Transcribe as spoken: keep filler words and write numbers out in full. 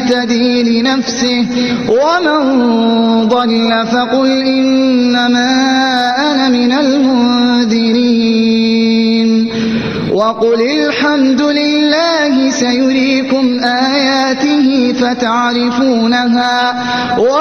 يهتدي لنفسه ومن ضل فقل إنما أنا من المنذرين وقل الحمد لله سيريكم آياته فتعرفونها